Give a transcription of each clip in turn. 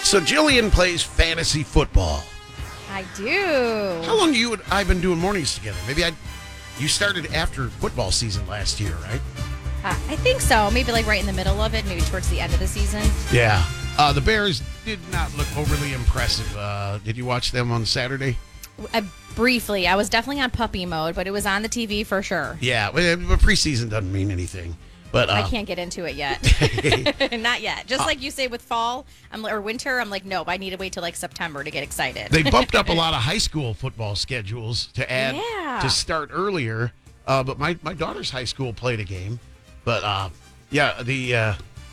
So Jillian plays fantasy football. I do. How long you and I been doing mornings together? You started after football season last year, right? I think so. Maybe like right in the middle of it, maybe towards the end of the season. Yeah. The Bears did not look overly impressive. Did you watch them on Saturday? Briefly. I was definitely on puppy mode, but it was on the TV for sure. Yeah, but preseason doesn't mean anything. But I can't get into it yet. Not yet. Just like you say with fall or winter, I'm like, nope, I need to wait till like September to get excited. They bumped up a lot of high school football schedules to add to start earlier. But my daughter's high school played a game. But all the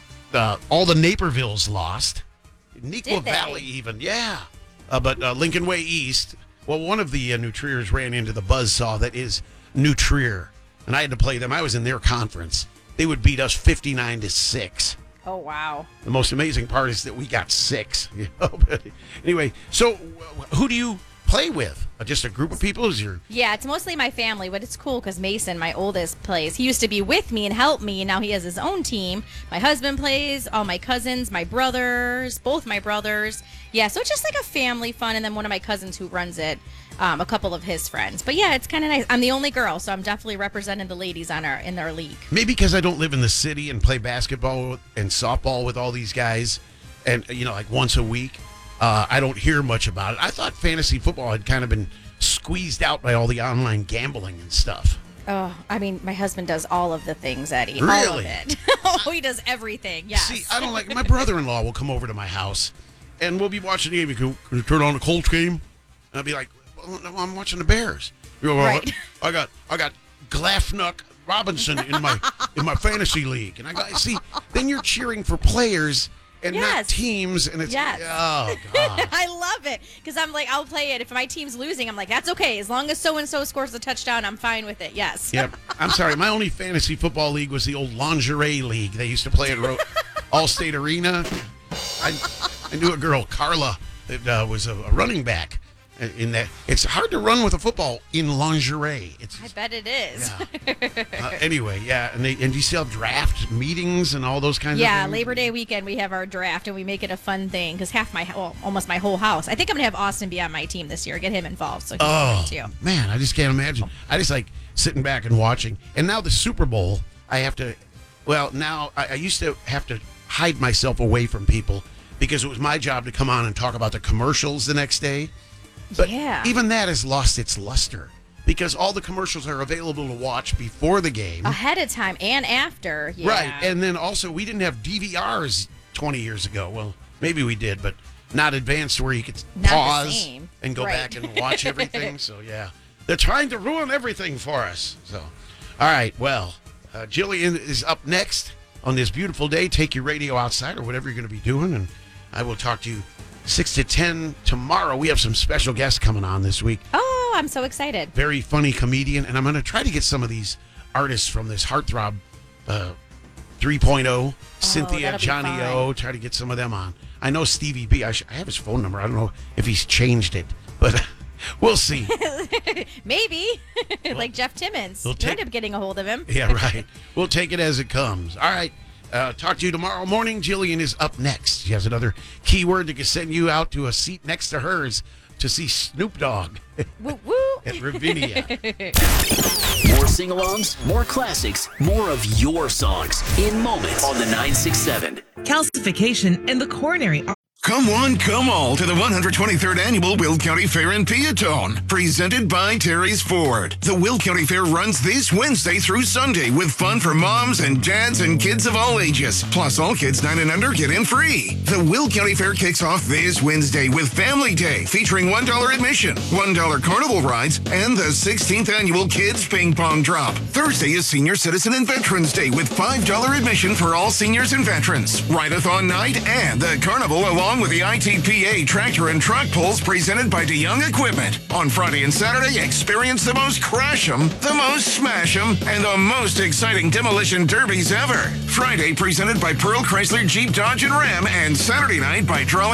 Napervilles lost. Neuqua Valley even, yeah. But Lincoln Way East, well, one of the New Triers ran into the buzzsaw that is New Trier. And I had to play them. I was in their conference. They would beat us 59-6. Oh, wow. The most amazing part is that we got 6. But anyway, so who do you play with? Just a group of people? Yeah, it's mostly my family, but it's cool because Mason, my oldest, plays. He used to be with me and help me, and now he has his own team. My husband plays, all my cousins, my brothers, both my brothers. Yeah, so it's just like a family fun, and then one of my cousins who runs it, a couple of his friends. But yeah, it's kind of nice. I'm the only girl, so I'm definitely representing the ladies in our league. Maybe because I don't live in the city and play basketball and softball with all these guys, and like once a week. I don't hear much about it. I thought fantasy football had kind of been squeezed out by all the online gambling and stuff. Oh, I mean, my husband does all of the things, Eddie. Really? All of it. Oh, he does everything, yes. See, I don't like my brother-in-law will come over to my house, and we'll be watching the game. Can you turn on the Colts game? And I'll be like, well, no, I'm watching the Bears. Right. I got Glafnuck Robinson in my fantasy league. And I go, see, then you're cheering for players and not teams, and it's oh god. I love it because I'm like, I'll play it if my team's losing. I'm like, that's okay as long as so and so scores a touchdown. I'm fine with it. Yes. Yep. I'm sorry. My only fantasy football league was the old lingerie league. They used to play at Allstate Arena. I knew a girl, Carla, that was a running back. In that, it's hard to run with a football in lingerie. I bet it is. Yeah. Anyway, yeah, and you still have draft meetings and all those kinds of things. Yeah, Labor Day weekend we have our draft and we make it a fun thing because almost my whole house. I think I'm gonna have Austin be on my team this year. Get him involved. So too. Man, I just can't imagine. I just like sitting back and watching. And now the Super Bowl, I have to. Well, now I used to have to hide myself away from people because it was my job to come on and talk about the commercials the next day. But even that has lost its luster because all the commercials are available to watch before the game. Ahead of time and after. Yeah. Right. And then also we didn't have DVRs 20 years ago. Well, maybe we did, but not advanced where you could pause and go back and watch everything. So, yeah. They're trying to ruin everything for us. So, all right. Well, Jillian is up next on this beautiful day. Take your radio outside or whatever you're going to be doing, and I will talk to you 6 to 10 tomorrow. We have some special guests coming on this week. Oh, I'm so excited. Very funny comedian. And I'm going to try to get some of these artists from this Heartthrob 3.0, Cynthia, Johnny O, try to get some of them on. I know Stevie B. I have his phone number. I don't know if he's changed it, but we'll see. Maybe. Like Jeff Timmons. We'll end up getting a hold of him. Yeah, right. We'll take it as it comes. All right. Talk to you tomorrow morning. Jillian is up next. She has another keyword that can send you out to a seat next to hers to see Snoop Dogg woo, woo. at Ravinia. More sing-alongs, more classics, more of your songs in moments on the 967. Calcification in the coronary. Come one, come all to the 123rd Annual Will County Fair in Peatone, presented by Terry's Ford. The Will County Fair runs this Wednesday through Sunday with fun for moms and dads and kids of all ages. Plus, all kids 9 and under get in free. The Will County Fair kicks off this Wednesday with Family Day, featuring $1 admission, $1 carnival rides, and the 16th Annual Kids Ping Pong Drop. Thursday is Senior Citizen and Veterans Day with $5 admission for all seniors and veterans. Ride-a-thon night and the carnival along with the ITPA tractor and truck pulls presented by DeYoung Equipment. On Friday and Saturday, experience the most crash 'em, the most smash 'em, and the most exciting demolition derbies ever. Friday presented by Pearl Chrysler Jeep Dodge and Ram, and Saturday night by Trolley